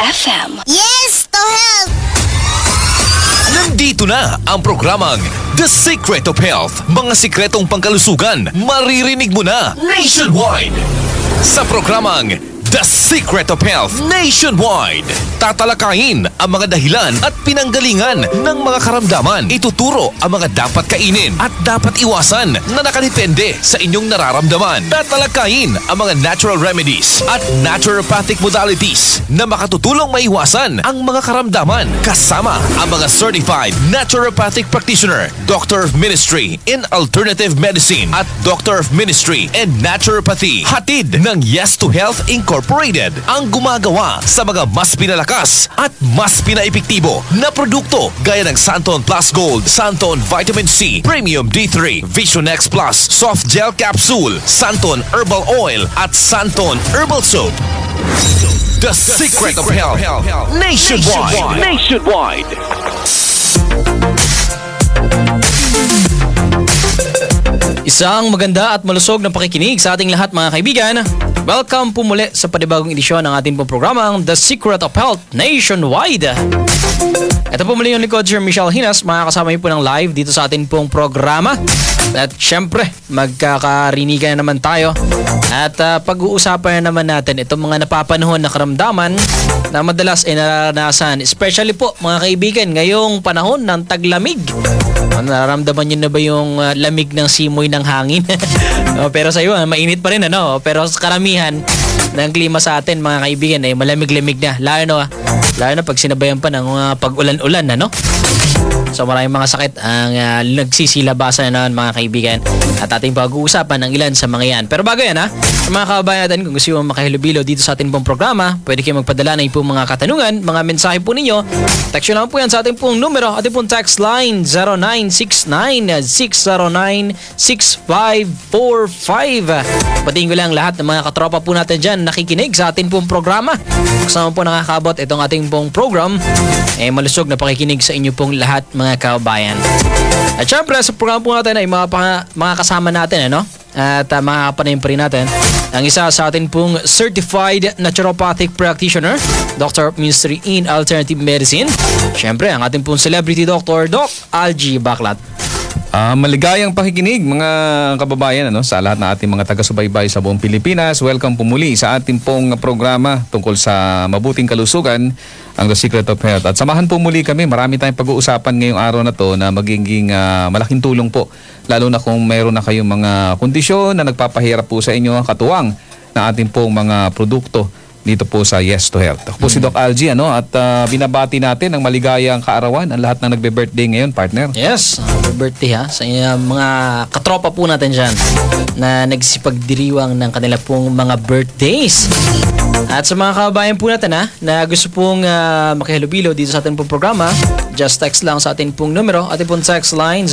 FM. Yes to Health! Nandito na ang programang The Secret of Health. Mga sikretong pangkalusugan, maririnig mo na nationwide. Sa programang The Secret of Health Nationwide, tatalakayin ang mga dahilan at pinanggalingan ng mga karamdaman. Ituturo ang mga dapat kainin at dapat iwasan na nakadepende sa inyong nararamdaman. Tatalakayin ang mga natural remedies at naturopathic modalities na makatutulong maiwasan ang mga karamdaman. Kasama ang mga certified naturopathic practitioner, Doctor of Ministry in Alternative Medicine at Doctor of Ministry in Naturopathy. Hatid ng Yes to Health Incorporated ang gumagawa sa mga mas pinalakas at mas pinaepektibo na produkto gaya ng Santon Plus Gold, Santon Vitamin C, Premium D3, Vision X Plus, Soft Gel Capsule, Santon Herbal Oil at Santon Herbal Soap. The Secret of Health Nationwide. Isang maganda at malusog na pakikinig sa ating lahat, mga kaibigan. Welcome po muli sa panibagong edisyon ng ating pong programang The Secret of Health Nationwide. Ito po muli yung likod, Sir Michelle Hinas. Makakasama niyo po ng live dito sa ating pong programa. At syempre, magkakarinigan na naman tayo. At pag-uusapan na naman natin itong mga napapanahon na karamdaman na madalas ay nararanasan. Especially po, mga kaibigan, ngayong panahon ng taglamig. Nararamdaman nyo na ba yung lamig ng simoy ng hangin? Pero sa iyo, mainit pa rin, ano? Pero sa karamihan ng klima sa atin, mga kaibigan, ay malamig-lamig na. Lalo na pag sinabayan pa ng pag-ulan-ulan, ano? So maraming mga sakit ang nagsisilabasan na naman, mga kaibigan. At ating pag-uusapan ng ilan sa mga yan. Pero bago yan, sa mga kababayan natin, kung gusto nyo makahilubilo dito sa ating pong programa, pwede kayo magpadala ng mga katanungan, mga mensahe po ninyo. Text nyo lang po yan sa ating pong numero, ating pong text line 0969-609-6545. Patingin ko lang lahat ng mga katropa po natin dyan nakikinig sa ating pong programa. Kasama po nakakabot itong ating pong program, malusog na pakikinig sa inyo pong lahat, mga kababayan. At syempre, sa program po natin ay mga kasama natin, ano? At makakapanin pa rin natin ang isa sa atin pong certified naturopathic practitioner, Doctor of Ministry in Alternative Medicine. Syempre, ang ating pong celebrity doctor, Doc Algie Baclat. Maligayang pakikinig, mga kababayan, sa lahat na ating mga taga-subaybay sa buong Pilipinas. Welcome po muli sa ating pong programa tungkol sa mabuting kalusugan, ang The Secret of Health. At samahan po muli kami, marami tayong pag-uusapan ngayong araw na to na magiging malaking tulong po. Lalo na kung mayroon na kayong mga kondisyon na nagpapahirap po sa inyo, katuwang na ating pong mga produkto dito po sa Yes to Health. Ako po si Doc Algie, at binabati natin ang maligayang kaarawan ang lahat na nagbe-birthday ngayon, partner. Yes, birthday sa mga katropa po natin dyan na nagsipagdiriwang ng kanila pong mga birthdays. At sa mga kababayan po natin na gusto pong makihalubilo dito sa ating pong programa, just text lang sa ating pong numero, ating pong text line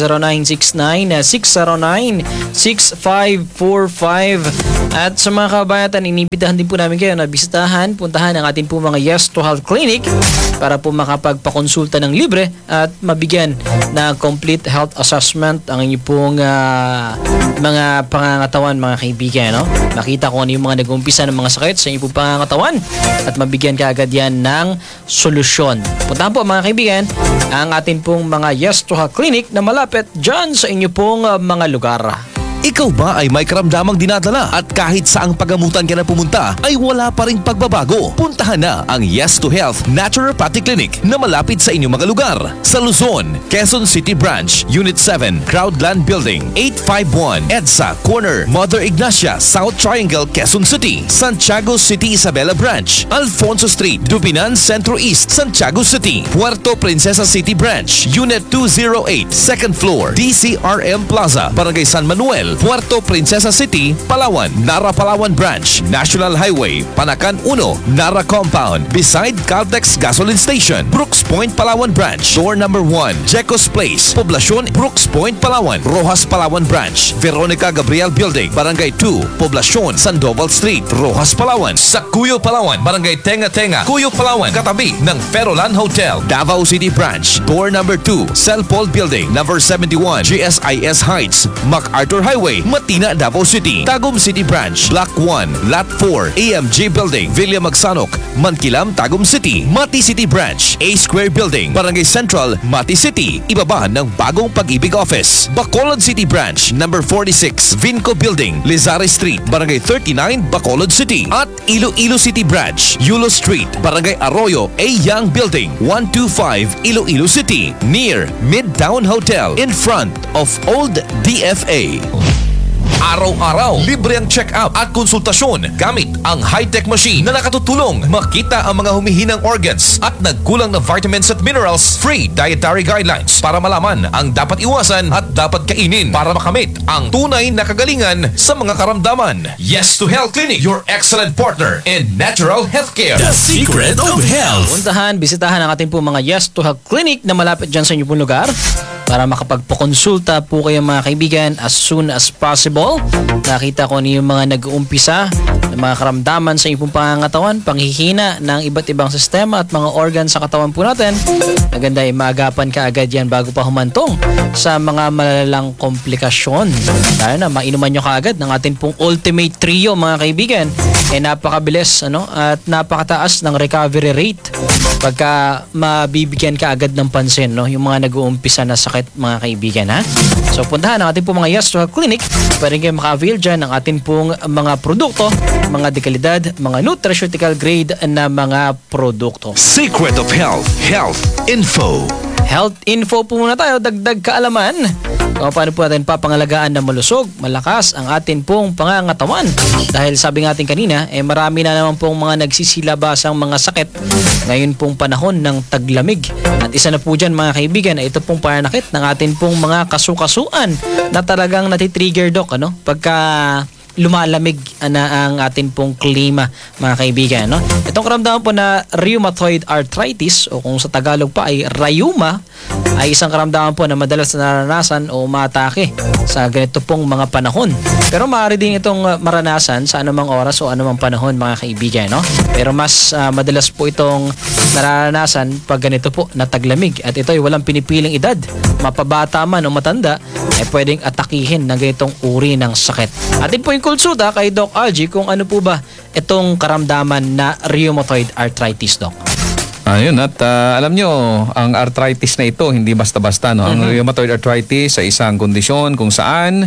0969-609-6545. At sa mga kababayan natin, inibitahan din po namin kayo na puntahan ang ating pong mga Yes to Health Clinic para po makapagpakonsulta ng libre at mabigyan ng complete health assessment ang inyong pong mga pangangatawan, mga kaibigan. Makita kung ano yung mga nag-umpisa ng mga sakit sa inyong pong pangangatawan at mabigyan ka agad yan ng solusyon. Puntahan po, mga kaibigan, ang ating pong mga Yes to Health Clinic na malapit dyan sa inyong pong mga lugar. Ikaw ba ay may karamdamang dinadala at kahit saang pagamutan ka na pumunta ay wala pa ring pagbabago? Puntahan na ang Yes to Health Naturopathic Clinic na malapit sa inyong mga lugar. Sa Luzon, Quezon City Branch, Unit 7, Crowdland Building, 851, EDSA Corner, Mother Ignacia, South Triangle, Quezon City. Santiago City Isabela Branch, Alfonso Street, Dubinan Centro East, Santiago City. Puerto Princesa City Branch, Unit 208, Second Floor, DCRM Plaza, Barangay San Manuel, Puerto Princesa City, Palawan. Nara Palawan Branch, National Highway, Panacan 1, Nara Compound, beside Caltex Gasoline Station. Brooks Point, Palawan Branch, Door number 1, Jecos Place, Poblacion, Brooks Point, Palawan. Rojas Palawan Branch, Veronica Gabriel Building, Barangay 2, Poblacion, Sandoval Street, Rojas Palawan. Sa Cuyo Palawan, Barangay Tenga Tenga, Cuyo Palawan, katabi ng Ferolan Hotel. Davao City Branch, Door number 2, Cell Paul Building, number 71, GSIS Heights, MacArthur Highway. Highway, Matina, Davao City. Tagum City Branch, Block 1, Lot 4, AMJ Building, Villa Magsanok, Mankilam, Tagum City. Mati City Branch, A Square Building, Barangay Central, Mati City. Ibaba ng bagong Pag-ibig Office. Bacolod City Branch, number 46, Vinco Building, Lizare Street, Barangay 39, Bacolod City. At Iloilo City Branch, Yulo Street, Barangay Arroyo, A Young Building, 125, Iloilo City, near Midtown Hotel, in front of Old DFA. Araw-araw, libre ang check-up at konsultasyon gamit ang high-tech machine na nakatutulong makita ang mga humihinang organs at nagkulang na vitamins at minerals. Free dietary guidelines para malaman ang dapat iwasan at dapat kainin para makamit ang tunay na kagalingan sa mga karamdaman. Yes to Health Clinic, your excellent partner in natural healthcare. The Secret of Health. Puntahan, bisitahan ang ating po mga Yes to Health Clinic na malapit dyan sa inyo pong lugar para makapagpakonsulta po kayo mga kaibigan as soon as possible. Nakita ko yung mga nag-uumpisa ng mga karamdaman sa inyong pangangatawan, panghihina ng iba't ibang sistema at mga organ sa katawan po natin. Maganda ay maagapan ka agad yan bago pa humantong sa mga malalalang komplikasyon. Lalo na mainuman nyo kaagad ng ating pong Ultimate Trio mga kaibigan. Napakabilis at napakataas ng recovery rate pagka mabibigyan ka agad ng pansin yung mga nag-uumpisa na sakit mga kaibigan ha. So puntahan ang ating pong mga Yes to Health Clinic. Pwede kayo maka-avail dyan ng ating pong mga produkto, mga dekalidad, mga nutraceutical grade na mga produkto. Secret of Health, Health Info. Health info po muna tayo, dagdag kaalaman kung paano po natin papangalagaan na malusog, malakas ang atin pong pangangatawan. Dahil sabi nga atin kanina, marami na naman pong mga nagsisilabasang mga sakit ngayon pong panahon ng taglamig. At isa na po dyan mga kaibigan, ito pong pananakit ng atin pong mga kasukasuan na talagang natitrigger doc, pagka lumalamig na ang atin pong klima mga kaibigan. Itong karamdaman po na rheumatoid arthritis o kung sa Tagalog pa ay rheuma ay isang karamdaman po na madalas na naranasan o umatake sa ganito pong mga panahon. Pero maaari din itong maranasan sa anumang oras o anumang panahon mga kaibigan. Pero mas madalas po itong naranasan pag ganito po na taglamig at ito ay walang pinipiling edad, mapabata man o matanda ay pwedeng atakihin ng ganitong uri ng sakit. Atin po yung konsulta kay Doc Algie kung ano po ba itong karamdaman na rheumatoid arthritis, Doc. Ayun, at alam nyo, ang arthritis na ito, hindi basta-basta. Ang rheumatoid arthritis ay isang kondisyon kung saan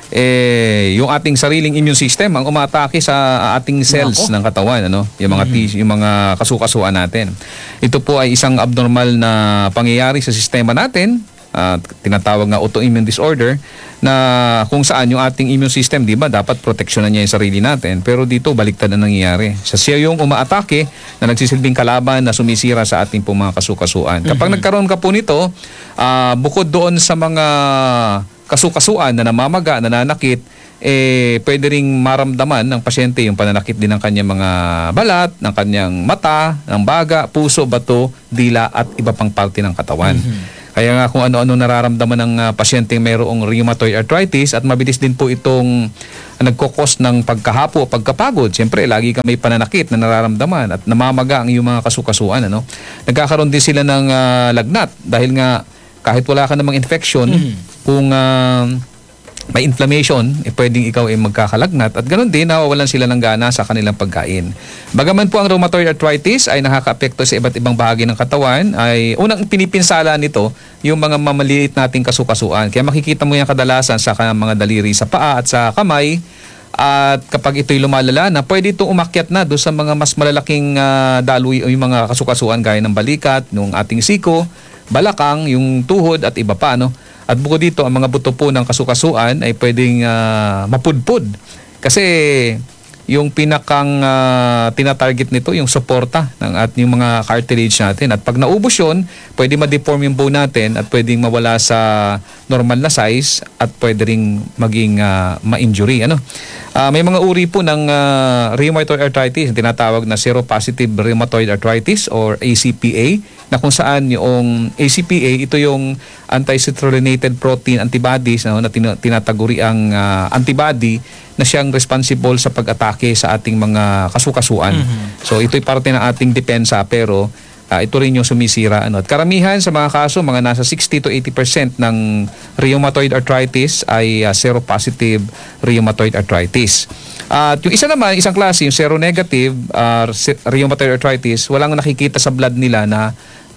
yung ating sariling immune system ang umatake sa ating cells ng katawan, yung mga yung mga kasukasuan natin. Ito po ay isang abnormal na pangyayari sa sistema natin, tinatawag nga autoimmune disorder, na kung saan yung ating immune system, di ba, dapat proteksyonan niya yung sarili natin. Pero dito, baliktad na nangyayari. Siya yung umaatake na nagsisilbing kalaban na sumisira sa ating pong mga kasukasuan. Kapag nagkaroon ka po nito, bukod doon sa mga kasukasuan na namamaga, nananakit, pwede ring maramdaman ng pasyente yung pananakit din ng kanyang mga balat, ng kanyang mata, ng baga, puso, bato, dila at iba pang parte ng katawan. Kaya nga kung ano-ano nararamdaman ng pasyenteng mayroong rheumatoid arthritis at mabilis din po itong nagkokos ng pagkahapo o pagkapagod. Siyempre, lagi ka may pananakit na nararamdaman at namamaga ang iyong mga kasukasuan. Nagkakaroon din sila ng lagnat dahil nga kahit wala ka namang infection, kung may inflammation, pwedeng ikaw ay magkakalagnat at ganoon din, nawawalan sila ng gana sa kanilang pagkain. Bagaman po ang rheumatoid arthritis ay nakakaapekto sa iba't ibang bahagi ng katawan, ay unang pinipinsala nito yung mga mamaliit nating kasukasuan. Kaya makikita mo yan kadalasan sa mga daliri sa paa at sa kamay. At kapag ito'y lumalala na, pwede itong umakyat na doon sa mga mas malalaking daloy o yung mga kasukasuan gaya ng balikat, yung ating siko, balakang, yung tuhod at iba pa. At bukod dito, ang mga buto po ng kasukasuan ay pwedeng mapudpud. Kasi yung pinakang tinatarget nito, yung suporta at yung mga cartilage natin. At pag naubos yun, pwede ma-deform yung bone natin at pwedeng mawala sa normal na size at pwede ring maging ma-injury. May mga uri po ng rheumatoid arthritis, tinatawag na seropositive rheumatoid arthritis or ACPA, na kung saan yung ACPA, ito yung anti-citrullinated protein antibodies na tinataguri ang antibody na siyang responsible sa pag-atake sa ating mga kasukasuan. So ito'y parte ng ating depensa, pero ito rin yung sumisira. At karamihan sa mga kaso, mga nasa 60 to 80% ng rheumatoid arthritis ay seropositive rheumatoid arthritis. At yung isa naman, isang klase, yung seronegative rheumatoid arthritis, walang nakikita sa blood nila na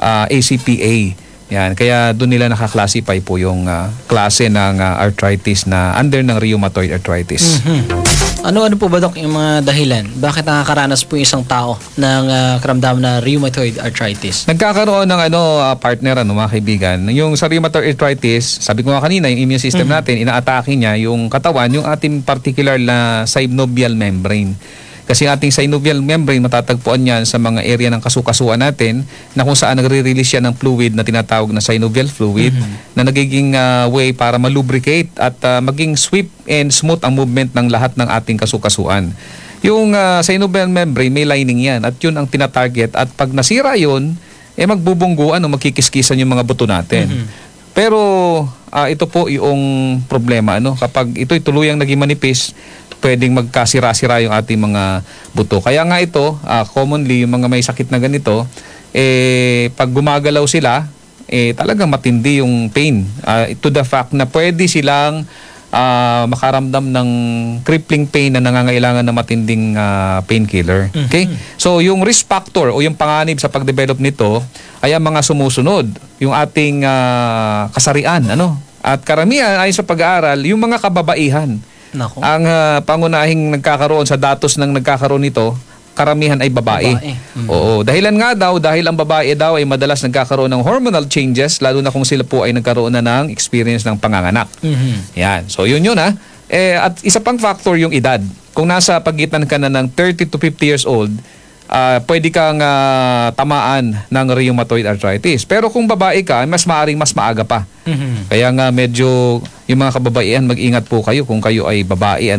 ACPA. Yan, kaya doon nila nakaklasify po yung klase ng arthritis na under ng rheumatoid arthritis. Ano po ba, Doc, yung mga dahilan? Bakit nakakaranas po yung isang tao ng karamdaman na rheumatoid arthritis? Nagkakaroon ng partner, mga kaibigan. Yung sa rheumatoid arthritis, sabi ko nga kanina, yung immune system natin, inaatake niya yung katawan, yung ating particular na synovial membrane. Kasi ating synovial membrane, matatagpuan yan sa mga area ng kasukasuan natin na kung saan nagre-release yan ng fluid na tinatawag na synovial fluid na nagiging way para malubricate at maging swift and smooth ang movement ng lahat ng ating kasukasuan. Yung synovial membrane, may lining yan at yun ang tinatarget at pag nasira yun, magbubungguan o magkikiskisan yung mga buto natin. Pero ito po yung problema. Kapag ito'y tuluyang naging manipis, pwedeng magkasira-sira yung ating mga buto. Kaya nga ito, commonly, yung mga may sakit na ganito, pag gumagalaw sila, talagang matindi yung pain. To the fact na pwede silang makaramdam ng crippling pain na nangangailangan ng matinding painkiller. Okay? So, yung risk factor o yung panganib sa pagdevelop nito ay ang mga sumusunod. Yung ating kasarian. At karamihan, ayon sa pag-aaral, yung mga kababaihan. Nako. Ang pangunahing nagkakaroon sa datos ng nagkakaroon nito, karamihan ay babae. Oo, dahilan nga daw dahil ang babae daw ay madalas nagkakaroon ng hormonal changes lalo na kung sila po ay nagkaroon na ng experience ng panganganak. Yan. So yun at isa pang factor yung edad. Kung nasa pagitan ka na ng 30 to 50 years old, pwede kang tamaan ng rheumatoid arthritis. Pero kung babae ka, mas maaga pa. Kaya nga medyo yung mga kababaihan, mag-ingat po kayo kung kayo ay babae.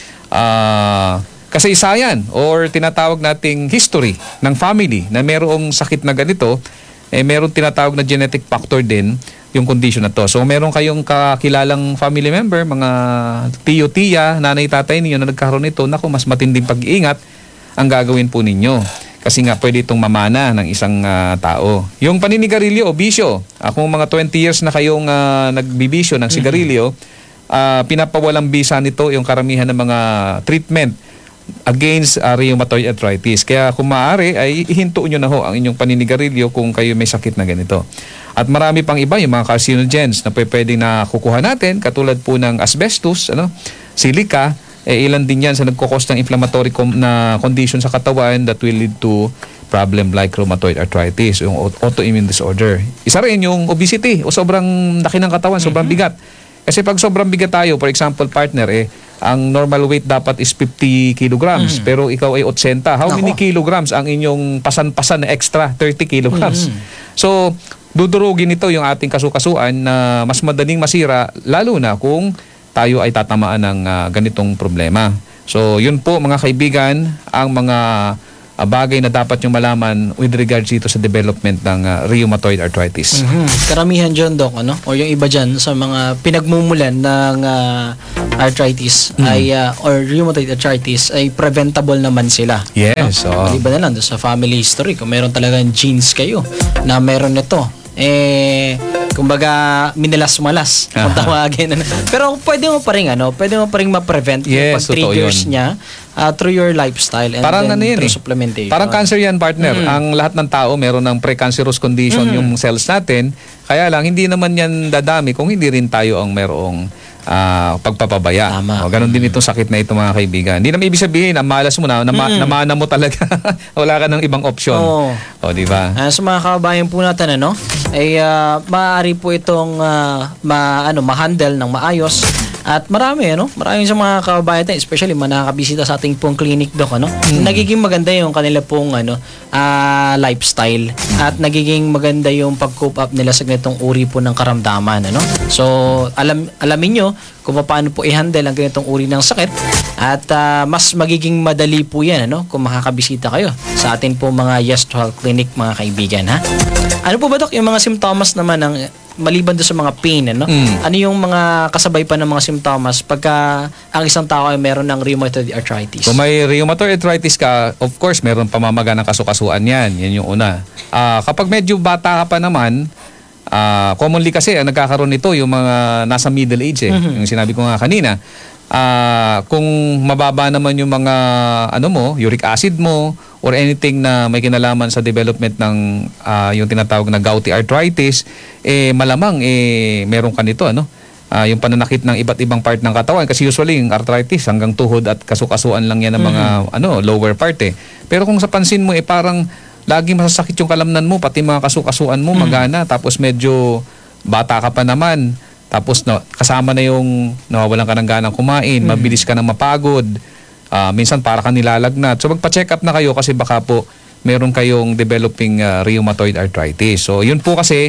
Kasaysayan or tinatawag nating history ng family na merong sakit na ganito, meron tinatawag na genetic factor din yung condition na to. So meron kayong kakilalang family member, mga tiyo, tiya, nanay, tatay niyo na nagkaroon nito, naku, mas matinding pag-iingat ang gagawin po ninyo. Kasi nga pwede itong mamana ng isang tao. Yung paninigarilyo o bisyo, kung mga 20 years na kayong nagbibisyo ng sigarilyo, pinapawalang bisa nito yung karamihan ng mga treatment against rheumatoid arthritis. Kaya kung maaari ay ihinto nyo na ho ang inyong paninigarilyo kung kayo may sakit na ganito. At marami pang iba, yung mga carcinogens na pwedeng nakukuha natin, katulad po ng asbestos, silica, ilan din yan sa nagkukos ng inflammatory na condition sa katawan that will lead to problem like rheumatoid arthritis, yung autoimmune disorder. Isa rin yung obesity o sobrang laki ng katawan, sobrang bigat. Kasi pag sobrang bigat tayo, for example, partner, ang normal weight dapat is 50 kilograms, pero ikaw ay 80. How many kilograms ang inyong pasan-pasan na extra? 30 kilograms. So, dudurugin ito yung ating kasukasuan na mas madaling masira, lalo na kung tayo ay tatamaan ng ganitong problema. So, yun po mga kaibigan, ang mga bagay na dapat yung malaman with regards dito sa development ng rheumatoid arthritis. Karamihan dyan, Doc, o yung iba dyan sa mga pinagmumulan ng arthritis or rheumatoid arthritis ay preventable naman sila. Yes. Iba na lang sa family history. Kung meron talagang genes kayo na meron nito, kumbaga minalas-malas kung tawagin. Pero pwede mo pa rin ma-prevent yung pag-triggers niya through your lifestyle and parang then through supplementation. Parang cancer yan, partner. Ang lahat ng tao meron ng precancerous condition yung cells natin. Kaya lang, hindi naman yan dadami kung hindi rin tayo ang merong pagpapabaya. Ganon din itong sakit na ito, mga kaibigan. Hindi naman ibig sabihin, malas mo namana mo talaga. Wala ka ng ibang option. Di ba? Sa mga kababayan po natin, ay maaari po itong ma-handle ng maayos. At marami sa mga kababayan, especially nakakabisita sa ating pong clinic, Doc, nagiging maganda yung kanila pong lifestyle at nagiging maganda yung pag-cope up nila sa ganitong uri po ng karamdaman. So, alamin nyo kung paano po i-handle ang ganitong uri ng sakit at mas magiging madali po yan kung makakabisita kayo sa atin po mga Yes to Health Clinic, mga kaibigan. Ano po ba, Doc, yung mga simptomas naman ng maliban doon sa mga pain, ano? Ano yung mga kasabay pa ng mga simptomas pagka ang isang tao ay meron ng rheumatoid arthritis? Kung may rheumatoid arthritis ka, of course, meron pamamaga ng kasukasuan yan. Yan yung una. Kapag medyo bata ka pa naman, commonly kasi ang nagkakaroon nito yung mga nasa middle age Yung sinabi ko nga kanina. Kung mababa naman yung mga uric acid mo or anything na may kinalaman sa development ng yung tinatawag na gouty arthritis, malamang meron ka nito yung pananakit ng iba't ibang part ng katawan kasi usually yung arthritis hanggang tuhod at kasukasuan lang yan ng mga lower part Pero kung sa pansin mo parang lagi masasakit yung kalamnan mo, pati mga kasukasuan mo magana, tapos medyo bata ka pa naman. Tapos kasama na yung nawawalan ka ng ganang kumain, mabilis ka nang mapagod, minsan para ka nilalagnat. So magpa-check up na kayo kasi baka po meron kayong developing rheumatoid arthritis. So yun po kasi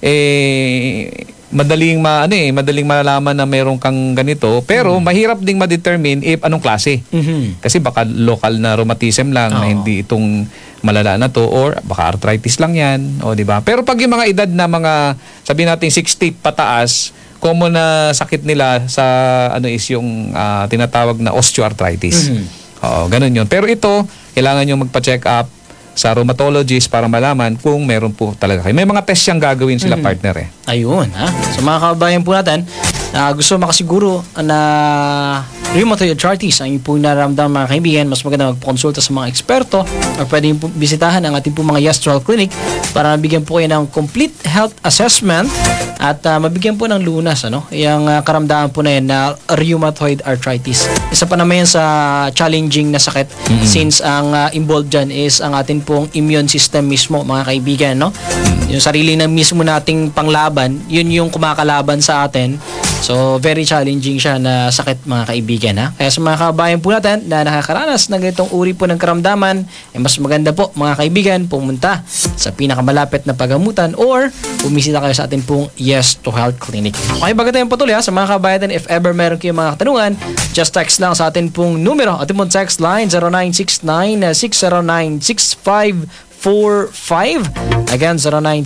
madaling malalaman na meron kang ganito, pero mahirap ding ma-determine if anong klase. Kasi baka local na rheumatism lang na hindi itong malala na to, or baka arthritis lang yan, di ba? Pero pag yung mga edad na mga sabihin natin 60 pataas, common na sakit nila sa is yung tinatawag na osteoarthritis. Ganun yun. Pero ito, kailangan nyo magpa-check up sa rheumatologist para malaman kung meron po talaga kayo. May mga test siyang gagawin sila partner Ayun, So mga kabayan po natin, gusto makasiguro na rheumatoid arthritis ang po nararamdaman mga kaibigan, mas maganda magpakonsulta sa mga eksperto o pwede po bisitahan ang ating po mga Yestral Clinic para mabigyan po kayo ng complete health assessment at mabigyan po ng lunas yung karamdaman po na yan na rheumatoid arthritis. Isa pa naman yan sa challenging na sakit since ang involved dyan is ang ating pong immune system mismo mga kaibigan. Yung sarili na mismo nating panglaban, yun yung kumakalaban sa atin. So, very challenging siya na sakit mga kaibigan. Kaya sa mga kabayan po natin na nakakaranas ng ganitong uri po ng karamdaman, mas maganda po mga kaibigan pumunta sa pinakamalapit na pagamutan or bumisita kayo sa atin pong Yes to Health Clinic. Okay, bago tayong patuloy sa mga kabayan natin, if ever meron kayong mga katanungan, just text lang sa atin pong numero. Atin pong text line 0969-609-6545. Again,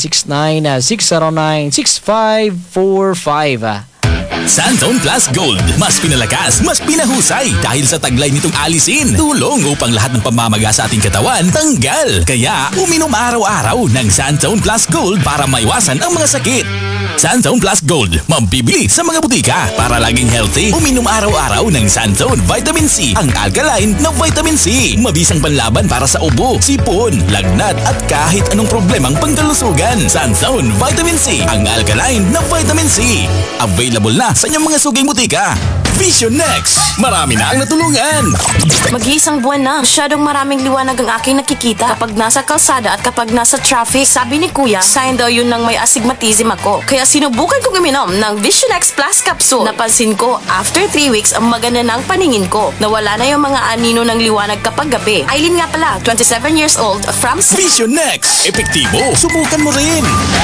0969-609-6545. Santone Plus Gold. Mas pinalakas, mas pinahusay dahil sa taglay nitong alisin. Tulong upang lahat ng pamamaga sa ating katawan tanggal. Kaya uminom araw-araw ng Santone Plus Gold para maiwasan ang mga sakit. Santone Plus Gold, mabibili sa mga butika. Para laging healthy, uminom araw-araw ng Santone Vitamin C, ang alkaline na vitamin C. Mabisang panlaban para sa ubo, sipon, lagnat at kahit anong problemang pangkalusugan. Santone Vitamin C, ang alkaline na vitamin C. Available na sa inyong mga suging butika. Vision Next, marami na ang natulungan. Mag-iisang buwan na, masyadong maraming liwanag ang aking nakikita kapag nasa kalsada at kapag nasa traffic. Sabi ni Kuya, sign daw yun ng may astigmatism ako. Kaya sinubukan kong uminom ng Vision X Plus Capsule. Napansin ko, after 3 weeks, ang maganda ng paningin ko. Nawala na yung mga anino ng liwanag kapag gabi. Aileen nga pala, 27 years old, from Vision Next, epektibo. Subukan mo rin.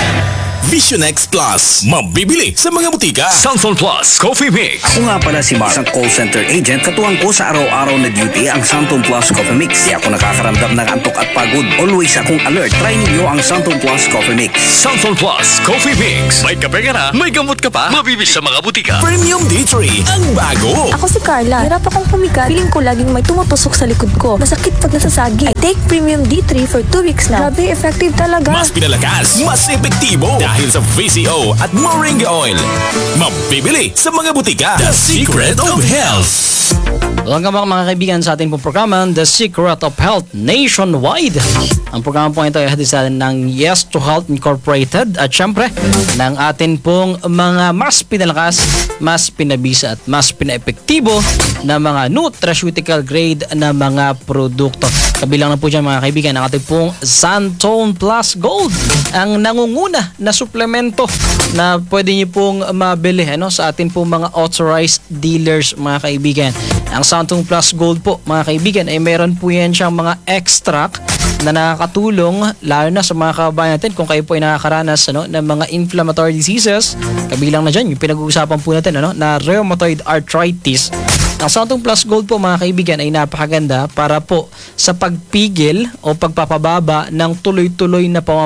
Vision X Plus, mabibili sa mga butika. Santone Plus Coffee Mix. Ako nga pala si Mark, isang call center agent. Katuwang ko sa araw-araw na duty ang Santone Plus Coffee Mix. Di ako nakakaramdam ng antok at pagod. Always akong alert. Try ninyo ang Santone Plus Coffee Mix. Santone Plus Coffee Mix. May kape ka na, may gamot ka pa. Mabibili sa mga butika. Premium D3, ang bago. Ako si Carla. Hirap akong pumikat. Feeling ko laging may tumutusok sa likod ko. Masakit pag nasasagi. I take Premium D3 for 2 weeks now. Grabe, effective talaga. Mas pinalakas, mas epektivo dahil sa VCO at Moringa Oil. Mabibili sa mga butika. The Secret of Health. Welcome mga kaibigan sa ating pong programa, The Secret of Health Nationwide. Ang programa po ito ay hatid sa atin ng Yes to Health Incorporated at syempre ng atin pong mga mas pinalakas, mas pinabisa at mas pinaepektibo na mga nutraceutical grade na mga produkto. Kabilang na po dyan mga kaibigan ang ating pong Santone Plus Gold, ang nangunguna na suplemento na pwede niyo pong mabili sa atin pong mga authorized dealers mga kaibigan. Ang Santone Plus Gold po mga kaibigan ay meron po yan siyang mga extract na nakakatulong lalo na sa mga kababayan natin kung kayo po ay nakakaranas ng mga inflammatory diseases. Kabilang na dyan yung pinag-uusapan po natin na rheumatoid arthritis. Ang Santone Plus Gold po mga kaibigan ay napakaganda para po sa pagpigil o pagpapababa ng tuloy-tuloy na pamamaga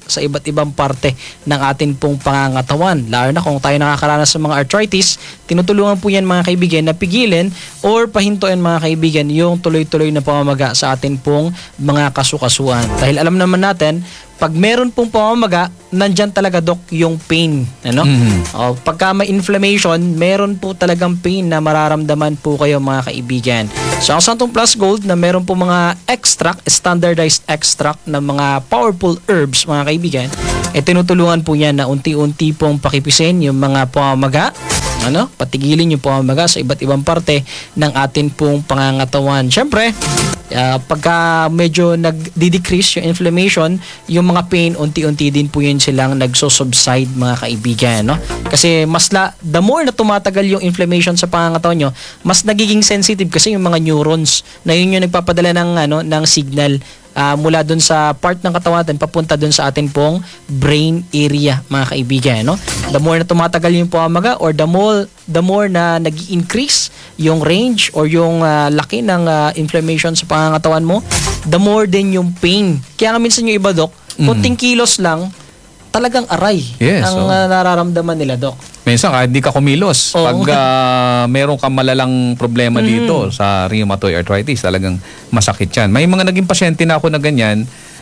sa iba't ibang parte ng atin pong pangangatawan. Lalo na kung tayo nakakaranas sa mga arthritis, tinutulungan po yan mga kaibigan na pigilin or pahintuin mga kaibigan yung tuloy-tuloy na pamamaga sa atin pong mga kasukasuan. Dahil alam naman natin, pag meron pong pamamaga, nandyan talaga Doc yung pain. Ano? O, pagka may inflammation, meron po talagang pain na mararamdaman po kayo mga kaibigan. So ang Santon Plus Gold na meron po mga extract, standardized extract ng mga powerful herbs mga kaibigan, tinutulungan po yan na unti-unti pong pakipisin yung mga pamamaga, patigilin yung pamamaga sa iba't ibang parte ng atin pong pangangatawan. Siyempre, pagka medyo nag-decrease yung inflammation, yung mga pain, unti-unti din po yun silang nagso-subside mga kaibigan. No? Kasi the more na tumatagal yung inflammation sa pangangatawan nyo, mas nagiging sensitive kasi yung mga neurons na yun yung nagpapadala ng signal mula dun sa part ng katawan natin papunta dun sa atin pong brain area mga kaibigan. No? The more na tumatagal yung pamamaga or the more na nag-increase yung range or yung laki ng inflammation sa pangangatawan mo, the more din yung pain. Kaya nga minsan yung iba, Doc, kunting kilos lang, talagang aray ang nararamdaman nila, Doc. Minsan kahit di ka kumilos, pag meron kang malalang problema dito sa rheumatoid arthritis, talagang masakit yan. May mga naging pasyente na ako na ganyan,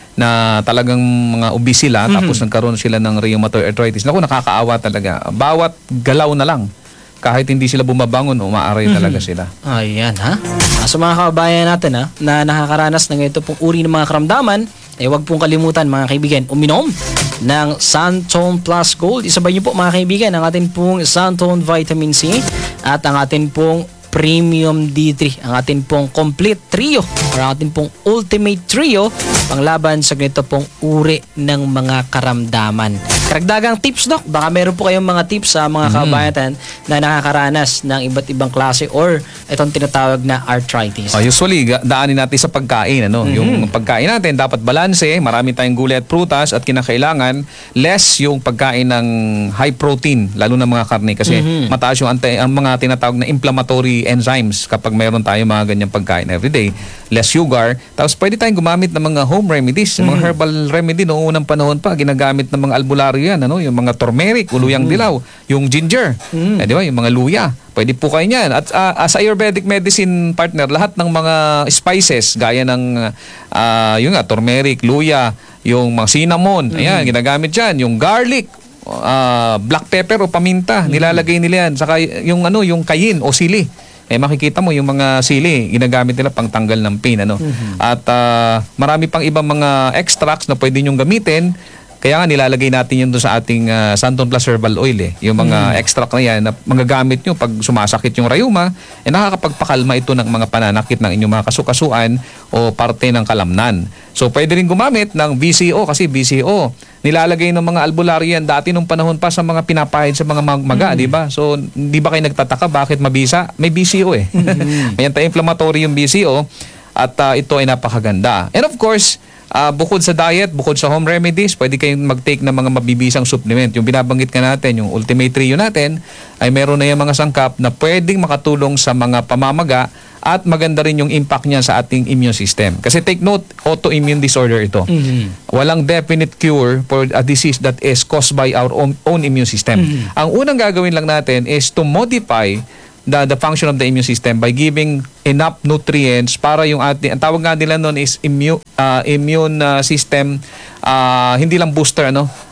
na talagang mga obese sila, tapos nagkaroon sila ng rheumatoid arthritis. Naku, nakakaawa talaga. Bawat galaw na lang, kahit hindi sila bumabangon, umaaray talaga sila. Ayan ha. Sa mga kababayan natin na nakakaranas ng ito pong uri ng mga karamdaman, huwag pong kalimutan mga kaibigan, uminom ng Santon Plus Gold. Isabay niyo po mga kaibigan ang atin pong Santon Vitamin C at ang atin pong Premium D3, ang atin pong complete trio or ang atin pong ultimate trio panglaban sa ganito pong uri ng mga karamdaman. Karagdagang tips, Doc, baka meron po kayong mga tips sa mga kabayan na nakakaranas ng iba't ibang klase or itong tinatawag na arthritis. Usually, daanin natin sa pagkain. Yung pagkain natin dapat balanse, marami tayong gulay at prutas at kinakailangan less yung pagkain ng high protein, lalo na mga karne kasi mataas yung ang mga tinatawag na inflammatory enzymes kapag meron tayo mga ganyang pagkain everyday. Less sugar. Tapos pwede tayong gumamit ng mga home remedies, mga herbal remedy noong unang panahon pa, ginagamit ng mga albularyo yan, yung mga turmeric, uluyang dilaw, yung ginger, di ba? Yung mga luya. Pwede po kayo niyan. At sa Ayurvedic medicine partner, lahat ng mga spices, gaya ng turmeric, luya, yung mga cinnamon, ayan, ginagamit yan. Yung garlic, black pepper o paminta, nilalagay nila yan. Saka yung cayenne o sili. Makikita mo yung mga sili, ginagamit nila pang tanggal ng pain. At marami pang ibang mga extracts na pwede nyong gamitin. Kaya nga nilalagay natin yun doon sa ating Santon Plus Herbal Oil. Yung mga extract na yan na magagamit nyo pag sumasakit yung rayuma, nakakapagpakalma ito ng mga pananakit ng inyong mga kasukasuan o parte ng kalamnan. So pwede rin gumamit ng BCO kasi BCO nilalagay ng mga albularyo yan dati nung panahon pa sa mga pinapahid sa mga maga, di ba? So di ba kayo nagtataka bakit mabisa? May BCO May anti-inflammatory yung BCO at ito ay napakaganda. And of course, bukod sa diet, bukod sa home remedies, pwede kayong mag-take ng mga mabibisang supplement. Yung binabanggit ka natin, yung ultimate trio natin, ay meron na yung mga sangkap na pwedeng makatulong sa mga pamamaga at maganda rin yung impact niya sa ating immune system. Kasi take note, autoimmune disorder ito. Walang definite cure for a disease that is caused by our own immune system. Ang unang gagawin lang natin is to modify the function of the immune system by giving enough nutrients para yung ating, ang tawag nga nila noon is immune system, hindi lang booster,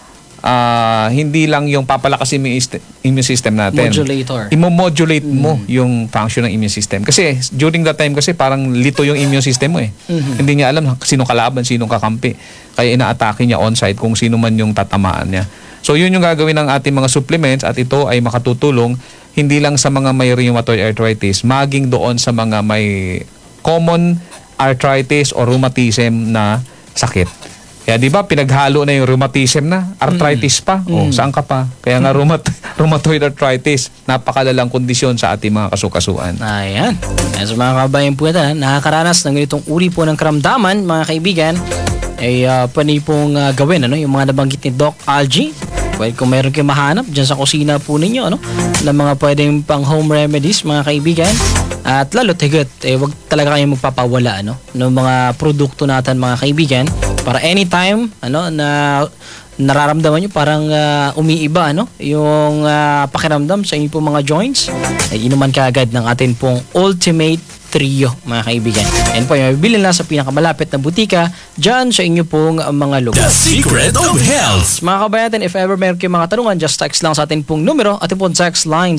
hindi lang yung papalakasin mo yung immune system natin. Modulator. Imo-modulate mo yung function ng immune system. Kasi during that time kasi parang lito yung immune system mo Hindi niya alam sinong kalaban, sinong kakampi. Kaya ina-atake niya on-site kung sino man yung tatamaan niya. So yun yung gagawin ng ating mga supplements at ito ay makatutulong hindi lang sa mga may rheumatoid arthritis, maging doon sa mga may common arthritis o rheumatism na sakit. Kaya di ba pinaghalo na yung rheumatism na, arthritis pa, saan ka pa? Kaya nga rheumatoid arthritis, napakalalang kondisyon sa ating mga kasukasuan. Ayan. Sa mga kabayan po natin, nakakaranas ng ganitong uri po ng karamdaman, mga kaibigan, ay pwede pong gawin yung mga nabanggit ni Doc Algie. Pwede kung meron kayo mahanap dyan sa kusina po ninyo na mga pwedeng pang home remedies mga kaibigan. At lalo't higit, wag talaga kayong magpapawala ng mga produkto natin mga kaibigan. Para anytime na nararamdaman nyo parang umiiba yung pakiramdam sa inyong pong mga joints, ay inuman kaagad ng atin pong Ultimate Trio, mga kaibigan. And po, yung mabibili na sa pinakamalapit na butika dyan sa inyo pong mga lugar. The Secret of Health. Mga kabayan, if ever meron kayong mga tanungan, just text lang sa atin pong numero. Atin pong text line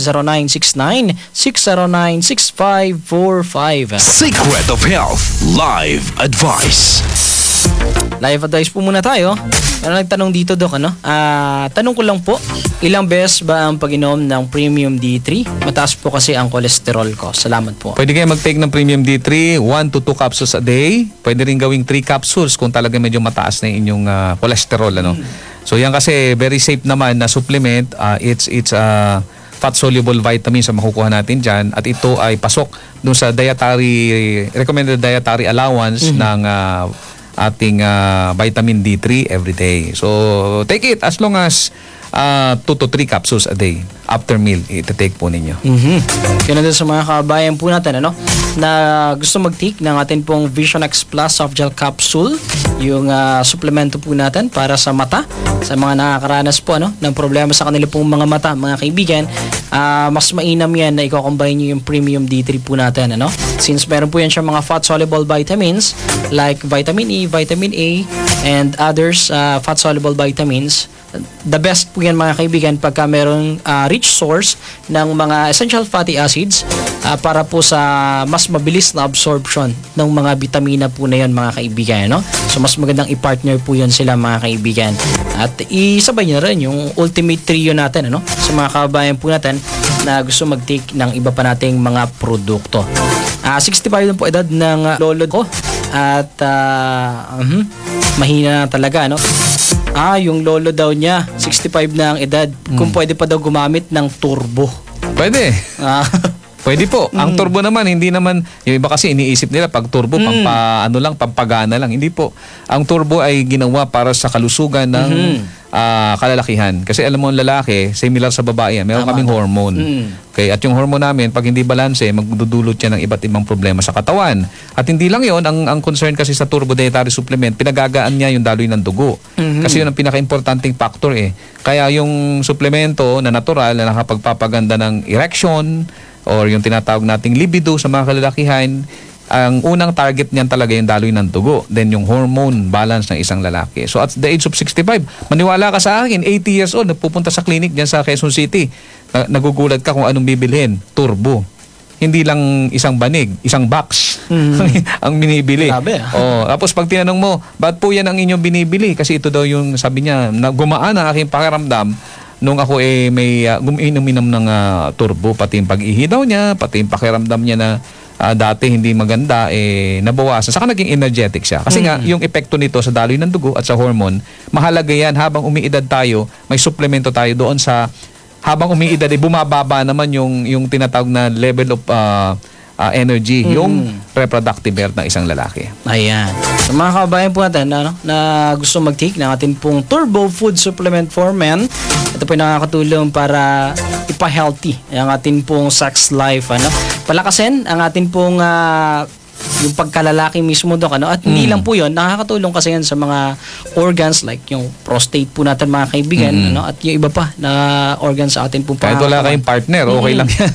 0969-609-6545. Secret of Health Live Advice. Live advice po muna tayo. Ano nagtanong dito, Doc, tanong ko lang po, ilang beses ba ang pag-inom ng Premium D3? Mataas po kasi ang kolesterol ko. Salamat po. Pwede kayo mag-take ng Premium D3, 1 to 2 capsules a day. Pwede rin gawing 3 capsules kung talaga medyo mataas na inyong cholesterol. So yan kasi very safe naman na supplement. It's fat-soluble vitamins ang makukuha natin dyan. At ito ay pasok dun sa recommended dietary allowance ng ating vitamin D3 every day. So, take it as long as 2 to 3 capsules a day after meal. Ita-take po ninyo. Yun na din sa mga kabayan po natin, na gusto mag-take ng atin pong Vision X Plus Soft Gel Capsule, yung suplemento po natin para sa mata, sa mga nakakaranas po ng problema sa kanila pong mga mata, mga kaibigan. Mas mainam yan na i-combine nyo yung Premium D3 po natin, since meron po yan siya mga fat-soluble vitamins like vitamin E, vitamin A, and others fat-soluble vitamins. The best po yan, mga kaibigan, pagka merong rich source ng mga essential fatty acids para po sa mas mabilis na absorption ng mga vitamina po na yan, mga kaibigan. So mas magandang i-partner po yan sila, mga kaibigan. At isabay nyo rin yung Ultimate Trio natin sa mga kabayan po natin na gusto mag-take ng iba pa nating mga produkto. 65 lang po edad ng lolo ko at mahina na talaga, yung lolo daw niya 65 na ang edad, kung pwede pa daw gumamit ng turbo. Pwede. Pwede po. Ang turbo naman, hindi naman, yung iba kasi iniisip nila pag turbo, pampagana lang. Hindi po. Ang turbo ay ginawa para sa kalusugan ng kalalakihan. Kasi alam mo, ang lalaki, similar sa babae, meron kaming hormone. Okay? At yung hormone namin, pag hindi balanse, magdudulot yan ng iba't ibang problema sa katawan. At hindi lang yon, ang concern kasi sa turbo dietary supplement, pinagagaan niya yung daloy ng dugo. Kasi yun ang pinaka-importanting factor Kaya yung suplemento na natural, na nakapagpapaganda ng erection, or yung tinatawag nating libido sa mga kalalakihan, ang unang target niyan talaga yung daloy ng dugo. Then yung hormone balance ng isang lalaki. So at the age of 65, maniwala ka sa akin, 80 years old, nagpupunta sa clinic diyan sa Quezon City. Nagugulat ka kung anong bibilhin. Turbo. Hindi lang isang banig, isang box ang binibili. Grabe, Tapos pag tinanong mo, ba't po yan ang inyong binibili? Kasi ito daw yung, sabi niya, gumaan ang aking pakiramdam nung ako may uminom ng turbo, pati yung pag-ihi daw niya, pati yung pakiramdam niya na dati hindi maganda, nabawasan. Saka naging energetic siya. Kasi nga, yung epekto nito sa daloy ng dugo at sa hormone, mahalaga yan. Habang umiidad tayo, may suplemento tayo doon sa, habang umiidad, bumababa naman yung tinatawag na level of energy, yung reproductive health ng isang lalaki. Ayan. So mga kabayan po natin na gusto mag-take ng ating pong Turbo Food Supplement for Men, ito po yung nakakatulong para ipa-healthy ang ating pong sex life. Palakasin ang ating pong yung pagkalalaki mismo doon at hindi lang po yun, nakakatulong kasi yan sa mga organs like yung prostate po natin, mga kaibigan, at yung iba pa na organs sa atin po. Kahit wala kayong partner, okay lang yan.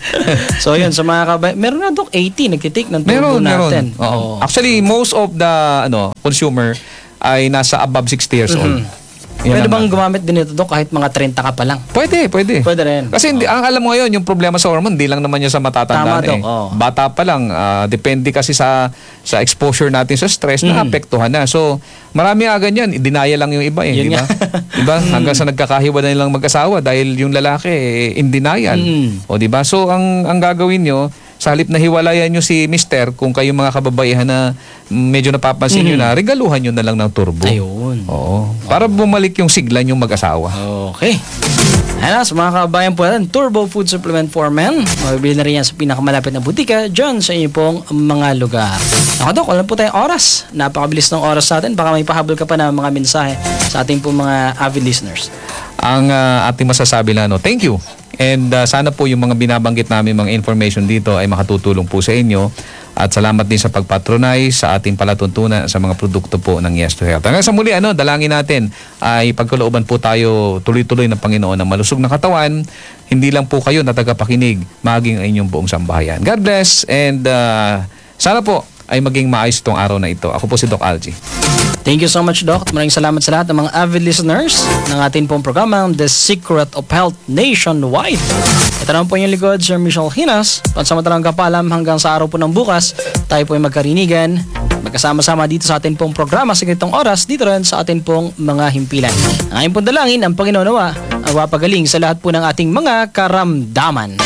So yun, sa mga kabayan, meron na Doc 80 nagtitake ng turbo natin. Actually, most of the consumer ay nasa above 60 years old. Pwede bang gumamit din ito, Doc, kahit mga 30 ka pa lang? Pwede. Pwede rin. Kasi ang alam mo ngayon, yung problema sa hormone, hindi lang naman yan sa matatanda. Bata pa lang, depende kasi sa exposure natin sa stress, naapektuhan na. So, marami agad yan. Dinaya lang yung iba di ba? Diba? Hanggang sa nagkakahiwalay lang mag-asawa dahil yung lalaki in denial. O di ba? So, ang gagawin nyo, sa halip na hiwalayan nyo si Mister, kung kayo mga kababaihan na medyo napapansin nyo na, regaluhan nyo na lang ng turbo. Ayun. Oo. Para bumalik yung sigla yung mag-asawa. Okay. Ayan, sa mga kabayan po natin, Turbo Food Supplement for Men. Mabibili na rin yan sa pinakamalapit na butika dyan sa inyo pong mga lugar. Ako, Dok, wala po tayong oras. Napakabilis ng oras natin. Baka may pahabol ka pa na mga mensahe sa ating pong mga avid listeners. Ang ating masasabi na, thank you. And sana po yung mga binabanggit namin mga information dito ay makatutulong po sa inyo. At salamat din sa pagpatronize sa ating palatuntunan sa mga produkto po ng Yes to Health. Hanggang sa muli, dalangin natin ay pagkalooban po tayo tuloy-tuloy ng Panginoon ng malusog na katawan. Hindi lang po kayo na tagapakinig, maging ang inyong buong sambahayan. God bless, and sana po ay maging maayos itong araw na ito. Ako po si Doc Algie. Thank you so much, Doc. Maraming salamat sa lahat ng mga avid listeners ng ating pong programang The Secret of Health Nationwide. Ito naman po yung likod, Sir Michelle Hinas. Pansamantalang kapalam hanggang sa araw po ng bukas, tayo po ay magkarinigan, magkasama-sama dito sa ating pong programa sa ganitong oras, dito rin sa ating pong mga himpilan. Ang aking pong dalangin, ang Panginoon nawa, ang wapagaling sa lahat po ng ating mga karamdaman.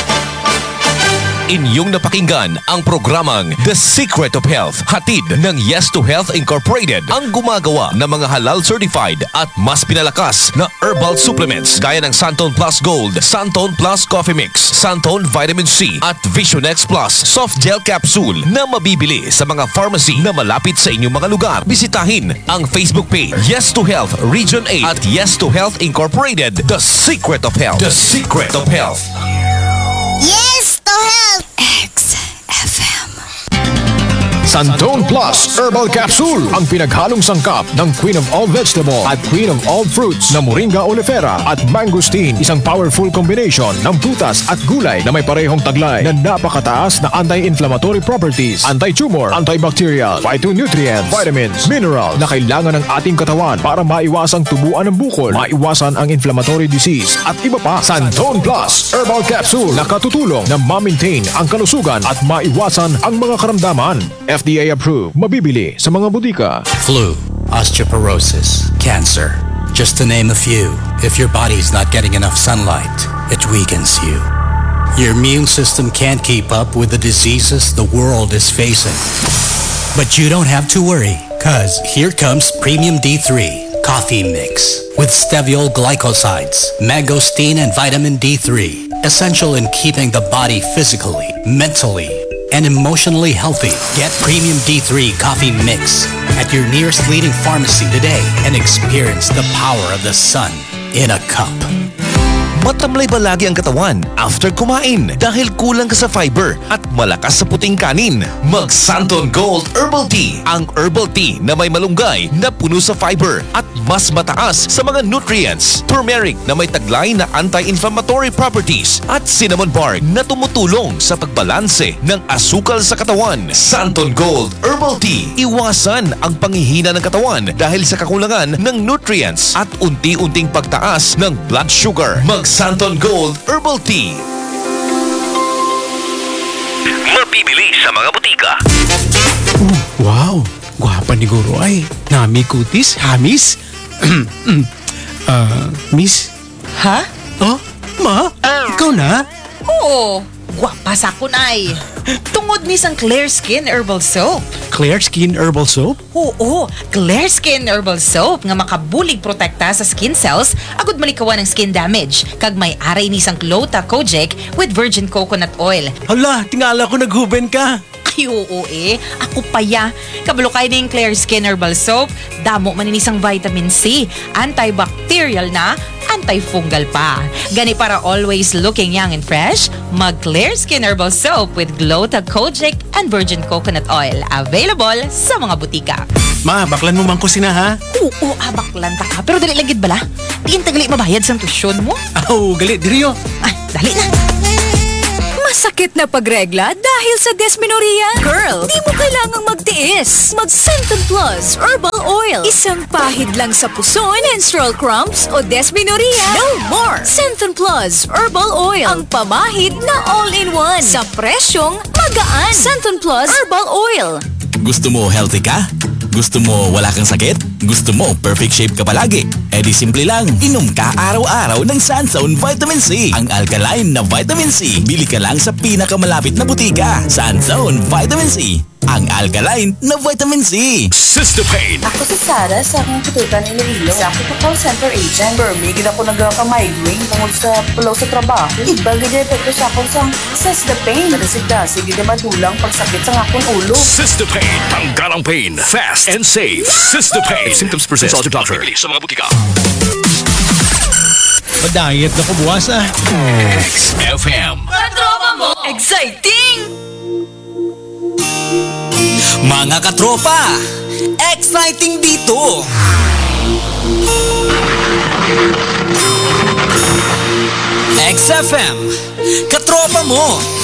Inyong napakinggan ang programang The Secret of Health, hatid ng Yes to Health Incorporated, ang gumagawa ng mga halal certified at mas pinalakas na herbal supplements gaya ng Santon Plus Gold, Santon Plus Coffee Mix, Santon Vitamin C at Vision X Plus Soft Gel Capsule na mabibili sa mga pharmacy na malapit sa inyong mga lugar. Bisitahin ang Facebook page Yes to Health Region 8 at Yes to Health Incorporated, The Secret of Health. The Secret of Health. Yes to Health XFM. Santon Plus Herbal Capsule, ang pinaghalong sangkap ng Queen of All Vegetable at Queen of All Fruits na Moringa oleifera at mangosteen. Isang powerful combination ng prutas at gulay na may parehong taglay na napakataas na anti-inflammatory properties, anti-tumor, antibacterial, phytonutrients, vitamins, mineral na kailangan ng ating katawan para maiwasang tubuan ng bukol, maiwasan ang inflammatory disease at iba pa. Santon Plus Herbal Capsule na katutulong na ma-maintain ang kalusugan at maiwasan ang mga karamdaman. FDA approved. Mabibili sa mga butika. Flu, osteoporosis, cancer. Just to name a few. If your body's not getting enough sunlight, it weakens you. Your immune system can't keep up with the diseases the world is facing. But you don't have to worry, cause here comes Premium D3 Coffee Mix with steviol glycosides, mangosteen and vitamin D3. Essential in keeping the body physically, mentally, and emotionally healthy. Get Premium D3 Coffee Mix at your nearest leading pharmacy today and experience the power of the sun in a cup. Matamlay ba lagi ang katawan after kumain dahil kulang ka sa fiber at malakas sa puting kanin? Mag Santon Gold Herbal Tea, ang herbal tea na may malunggay na puno sa fiber at mas mataas sa mga nutrients. Turmeric na may taglay na anti-inflammatory properties at cinnamon bark na tumutulong sa pagbalanse ng asukal sa katawan. Santon Gold Herbal Tea, iwasan ang panghihina ng katawan dahil sa kakulangan ng nutrients at unti-unting pagtaas ng blood sugar. Mag Santon Gold Herbal Tea. Mabibili sa mga butika. Wow! Gwapa ni Guro ay. Nami kutis, hamis. Miss? Ha? Oh, ma? Ikaw na? Oo. Gwapa sa kunay. Tungod ni sang Clear Skin Herbal Soap. Clear Skin Herbal Soap? Oo, Clear Skin Herbal Soap nga makabulig protekta sa skin cells agud malikawan ng skin damage kag may aray ni sang Glota Kojic with virgin coconut oil. Hala, tingala ko naghuben ka. Ay, oo ako paya. Kabalo kay ning Clear Skin Herbal Soap, damo man inisang vitamin C, antibacterial na, antifungal pa. Gani para always looking young and fresh, mag Clear Skin Herbal Soap with Glota Kojic and virgin coconut oil. Available sa mga butika. Ma, baklan mo man ko sina ha? Oo, baklan ta ka. Pero dali lang gid bala. Diin tagali mabayad sa tuition mo. Oh, gali diriyo. Ay, dali na. Masakit na pagregla dahil sa dysmenorrhea? Girl, di mo kailangang magtiis. Mag Centon Plus Herbal Oil. Isang pahid lang sa puson, menstrual cramps o dysmenorrhea. No more! Centon Plus Herbal Oil. Ang pamahid na all-in-one. Sa presyong magaan. Centon Plus Herbal Oil. Gusto mo healthy ka? Gusto mo wala kang sakit? Gusto mo perfect shape ka palagi? Eh di simple lang, inom ka araw-araw ng Sunzone Vitamin C. Ang alkaline na Vitamin C. Bili ka lang sa pinakamalapit na butika. Sunzone Vitamin C. Ang alkaline na Vitamin C. Sister Pain. Ako si Sarah sa akong tututan ni Iloilo. Sa ako call center agent. Permigid ako nagka-migraine tungkol sa pulaw sa trabaho. Iba gid epekto sa akong sang Sister Pain. Nadasigdasig gid madulang pagsakit sa akong ulo. Sister Pain. Tanggal ang pain. Fast and safe. Sister Pain. Symptoms persist. Consult your doctor. Bibili sa mga butika. Diet na pabuwas ah. XFM. Katropa mo! Exciting! Mga katropa, exciting dito! XFM, katropa mo!